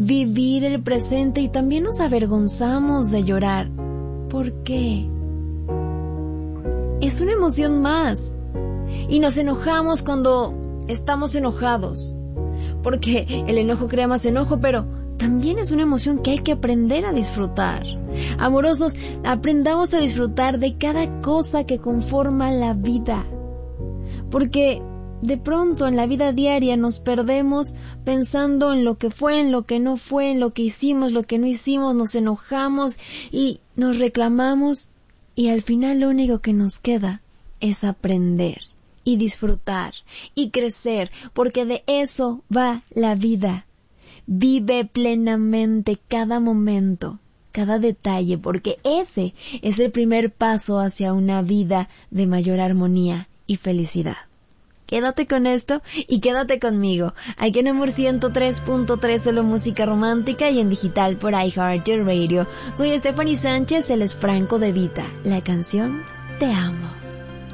vivir el presente y también nos avergonzamos de llorar. ¿Por qué? Es una emoción más. Y nos enojamos cuando estamos enojados, porque el enojo crea más enojo, pero también es una emoción que hay que aprender a disfrutar. Amorosos, aprendamos a disfrutar de cada cosa que conforma la vida, porque de pronto en la vida diaria nos perdemos pensando en lo que fue, en lo que no fue, en lo que hicimos, lo que no hicimos, nos enojamos y nos reclamamos, y al final lo único que nos queda es aprender y disfrutar y crecer, porque de eso va la vida. Vive plenamente cada momento, cada detalle, porque ese es el primer paso hacia una vida de mayor armonía y felicidad. Quédate con esto y quédate conmigo, aquí en Amor 103.3, solo música romántica y en digital por iHeartRadio. Soy Stephanie Sánchez, él es Franco De Vita. La canción Te Amo.